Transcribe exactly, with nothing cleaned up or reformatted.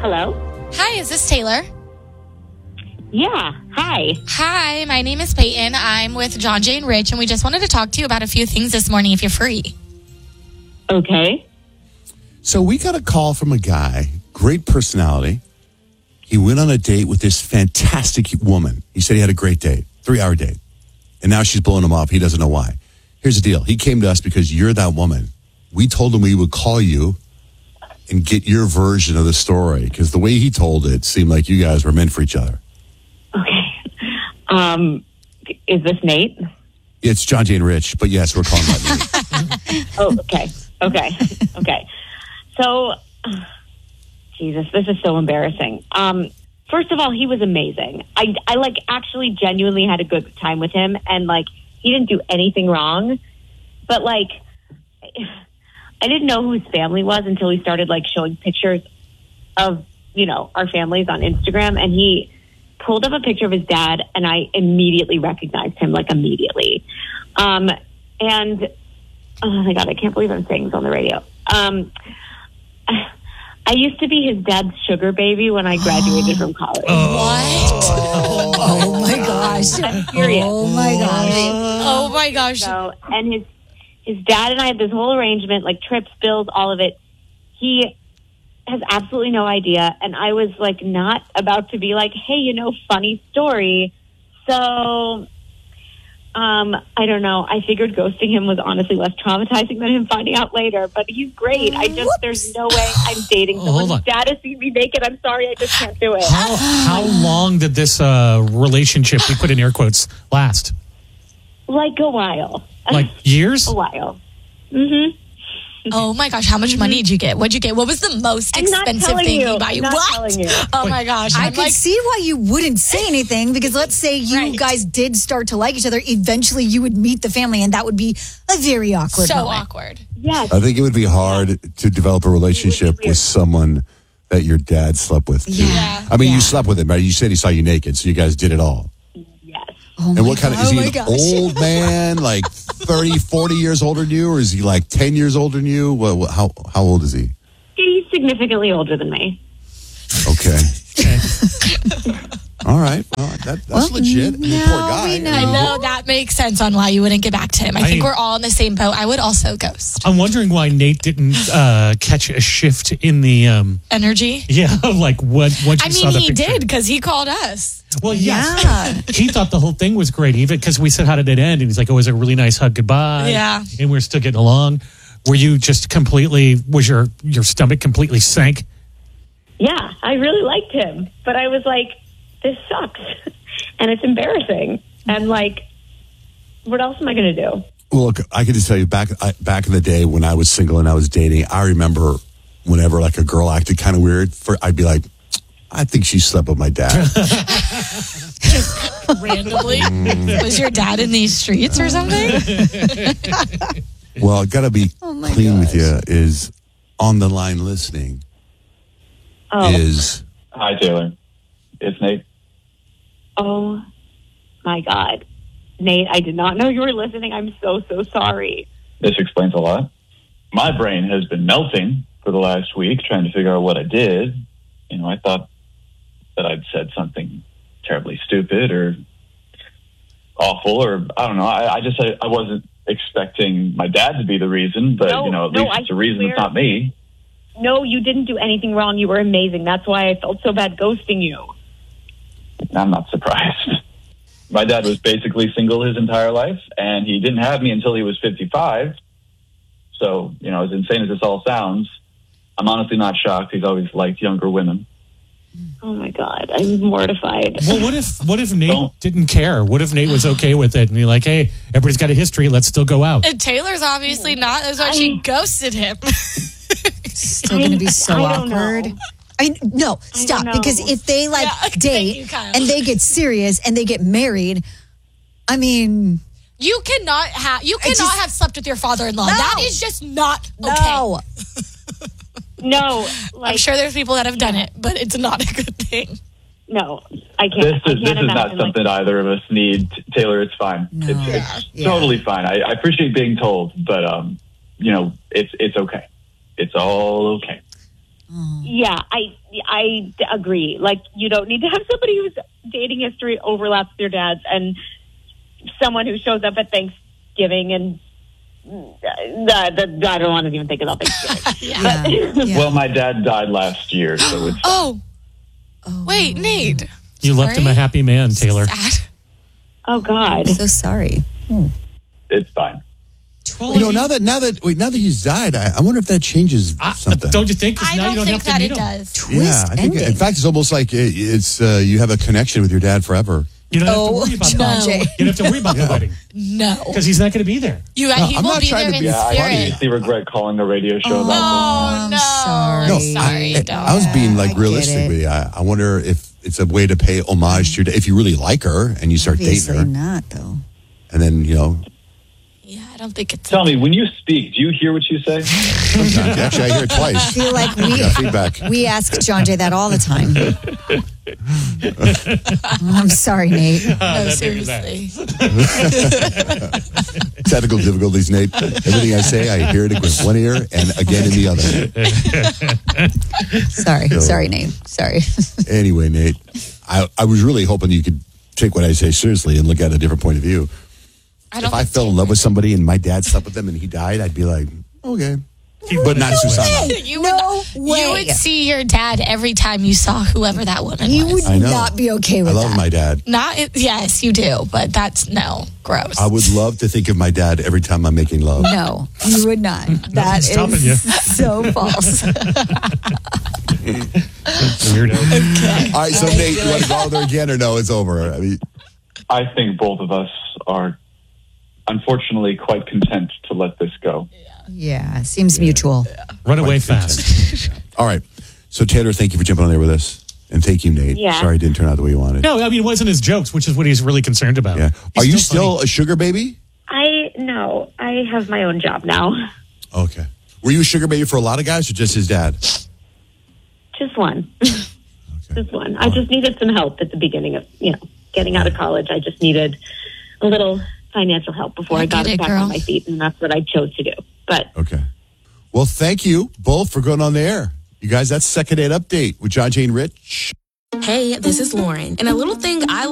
Hello? Hi, is this Taylor? Yeah, hi. Hi, my name is Peyton. I'm with John, Jane, Rich, and we just wanted to talk to you about a few things this morning if you're free. Okay. So we got a call from a guy, great personality. He went on a date with this fantastic woman. He said he had a great date, three-hour date. And now she's blowing him off. He doesn't know why. Here's the deal. He came to us because you're that woman. We told him we would call you and get your version of the story because the way he told it seemed like you guys were meant for each other. Okay. Um, is this Nate? It's John, Jane, Rich, but yes, we're calling that Nate. Oh, okay. Okay. Okay. So, Jesus, this is so embarrassing. Um, first of all, he was amazing. I, I like actually genuinely had a good time with him, and like he didn't do anything wrong. But like, I didn't know who his family was until he started like showing pictures of, you know, our families on Instagram, and he pulled up a picture of his dad, and I immediately recognized him, like immediately. Um, and oh my God, I can't believe I'm saying this on the radio. Um, I used to be his dad's sugar baby when I graduated from college. Oh. What? Oh my gosh. I'm serious. Oh my gosh. Oh my gosh. So, and his his dad and I had this whole arrangement, like trips, bills, all of it. He has absolutely no idea, and I was like not about to be like, hey, you know, funny story. So, um, I don't know. I figured ghosting him was honestly less traumatizing than him finding out later. But he's great. I just Whoops. there's no way I'm dating Oh, someone hold whose dad has seen me naked. I'm sorry, I just can't do it. How, how long did this uh, relationship, we put in air quotes, last? Like a while. Like years? A while. Mm-hmm. Oh my gosh, how much money did you get? What'd you get? What was the most I'm not expensive telling thing you. you buy? I'm not What? telling you. Oh my gosh. I I'm could like, see why you wouldn't say anything because let's say you Right. guys did start to like each other. Eventually, you would meet the family, and that would be a very awkward so moment. awkward. Yes. I think it would be hard to develop a relationship with someone that your dad slept with, too. Yeah. I mean, Yeah. you slept with him, right? You said he saw you naked, so you guys did it all. Yes. Oh And my what kind of, God. is he Oh my an gosh. old man, like thirty, forty years older than you, or is he like ten years older than you? What, what, how, how old is he? He's significantly older than me. Okay. All right. Well, that, that's Well, legit. I mean, now poor guy. we know. I know that makes sense on why you wouldn't get back to him. I, I- think we're all in the same boat. I would also ghost. I'm wondering why Nate didn't uh, catch a shift in the, um, Energy. yeah, like what, once you I saw mean, the he picture. did because he called us. Well, yes. Yeah. He thought the whole thing was great, even because we said, how did it end? And he's like, oh, it was a really nice hug goodbye. Yeah. And we're still getting along. Were you just completely, was your, your stomach completely sank? Yeah, I really liked him. But I was like, this sucks. And it's embarrassing. And like, what else am I going to do? Well, look, I could just tell you back I, back in the day when I was single and I was dating, I remember whenever like a girl acted kind of weird, for I'd be like, I think she slept with my dad. Randomly. Was your dad in these streets or something? Well, I got to be Oh my clean with gosh. you is on the line listening Oh, is Hi, Taylor. It's Nate. oh my God. Nate, I did not know you were listening. I'm so, so sorry. This explains a lot. My brain has been melting for the last week trying to figure out what I did. You know, I thought that I'd said something terribly stupid or awful, or I don't know. I, I just I, I wasn't expecting my dad to be the reason, but No, you know, at no, least I it's a reason swear- it's not me. No, you didn't do anything wrong. You were amazing. That's why I felt so bad ghosting you. I'm not surprised. My dad was basically single his entire life, and he didn't have me until he was fifty-five. So, you know, as insane as this all sounds, I'm honestly not shocked. He's always liked younger women. Oh my God, I'm mortified. Well, what if what if Nate Don't. didn't care? What if Nate was okay with it and you're like, hey, everybody's got a history, let's still go out? And Taylor's obviously not. That's why she ghosted him. Still going to be so I don't awkward. know. I no, stop. know. Because if they like Yeah, thank date you, Kyle. and they get serious and they get married, I mean, You cannot have. You cannot just- have slept with your father-in-law. No. That is just not okay. no. No, I'm like, sure there's people that have done it, but it's not a good thing. no, I can't. This I is can't this is not imagine, like, something either of us need, T- Taylor. It's fine. No. It's, Yeah. it's Yeah. totally fine. I, I appreciate being told, but um, you know, it's it's okay. It's all okay. Yeah, I I d- agree. Like, you don't need to have somebody whose dating history overlaps with your dad's, and someone who shows up at Thanksgiving and uh, the, the, I don't want to even think about Thanksgiving. Yeah. Yeah. Yeah. Well, my dad died last year, so it's Oh. Wait, Nate. You left him a Sorry? happy man, Taylor. Sad. Oh, God. I'm so sorry. it's fine. You know, now that now that wait, now that he's died, I, I wonder if that changes Ah, something. don't you think? 'Cause I now don't you don't think have that to it meet him. does. yeah, Twist I think ending. in fact it's almost like it, it's uh, you have a connection with your dad forever. You don't have to Oh, worry about John that. Jay. You don't have to worry about the wedding No. because he's not going to be there. You, No, he I'm will not be trying there to in be Yeah, I spirit. seriously regret calling the radio show about Oh, I'm no. sorry. No, Sorry, I, don't. I was being like I get realistic it. with you. I, I wonder if it's a way to pay homage to your dad. If you really like her and you start Obviously dating her, not, though. and then you know, Yeah, I don't think it's. Tell me, when you speak, do you hear what you say? sometimes actually I hear it I twice. feel like I we got feedback. we ask John Jay that all the time. I'm sorry, Nate. No, That figures that. seriously. Technical difficulties, Nate. Everything I say, I hear it with one ear and again in the other. Sorry, sorry, Nate. Sorry. Anyway, Nate, I, I was really hoping you could take what I say seriously and look at a different point of view. I don't If I think fell in love with somebody and my dad slept with them and he died, I'd be like, okay. He But not wouldn't do it. Susanna. You No would, way. You would see your dad every time you saw whoever that woman You was. would I know. not be okay I with love that. my dad. Not yes, you do, but that's no gross. I would love to think of my dad every time I'm making love. No, you would not. That Nothing's stopping you. is so false. Weirdo. All right, so Nate, you want to go out there again or no? It's over. I mean, I think both of us are unfortunately quite content to let this go. Yeah, seems mutual. Run away fast. all right. So Taylor, thank you for jumping on there with us, and thank you, Nate. Yeah. Sorry it didn't turn out the way you wanted. No, I mean, it wasn't his jokes, which is what he's really concerned about. Yeah. He's Are you still still a sugar baby? I no, I have my own job now. Okay. Were you a sugar baby for a lot of guys or just his dad? Just one. Just one. I just needed some help at the beginning of, you know, getting out of college. I just needed a little financial help before I, I got get it, back girl. on my feet, and that's what I chose to do. But Okay. Well, thank you both for going on the air. You guys, that's Second Date Update with John Jane Rich. Hey, this is Lauren, and a little thing I